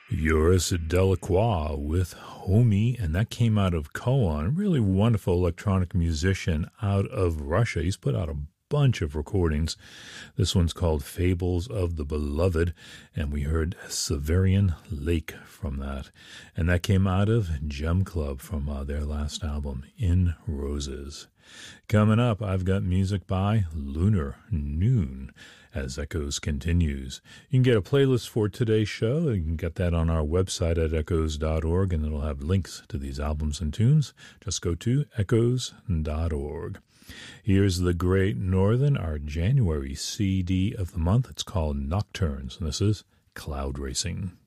Joris Delacroix with Homie, and that came out of Koan, really wonderful electronic musician out of Russia. He's put out a bunch of recordings. This one's called Fables of the Beloved, and we heard Severian Lake from that. And that came out of Gem Club from their last album, In Roses. Coming up, I've got music by Lunar Noon as Echoes continues. You can get a playlist for today's show. You can get that on our website at echoes.org, and it'll have links to these albums and tunes. Just go to echoes.org. Here's The Great Northern, our January CD of the month. It's called Nocturnes, and this is Cloud Racing.